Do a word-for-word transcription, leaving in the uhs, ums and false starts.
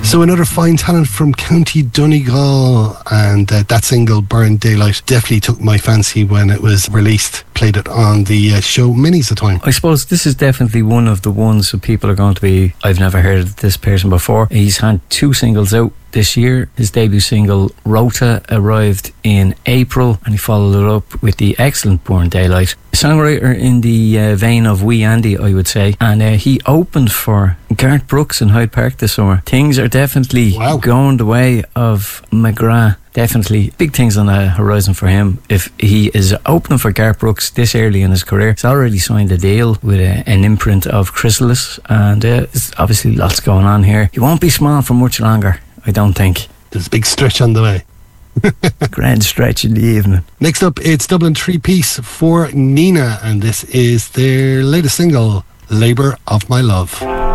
So another fine talent from County Donegal, and uh, that single Burn Daylight definitely took my fancy when it was released. Played it on the uh, show many's a time. I suppose this is definitely one of the ones that people are going to be, I've never heard of this person before. He's had two singles out this year. His debut single Rota arrived in April, and he followed it up with the excellent Burn Daylight. A songwriter in the uh, vein of Wee Andy, I would say, and uh, he opened for Garth Brooks in Hyde Park this summer. Things are definitely wow. going the way of McGrath. Definitely big things on the horizon for him. If he is opening for Garth Brooks this early in his career, he's already signed a deal with a, an imprint of Chrysalis, and uh, there's obviously lots going on here. He won't be small for much longer, I don't think. There's a big stretch on the way. Grand stretch in the evening. Next up, it's Dublin three-piece for Nina, and this is their latest single, Labour of My Love.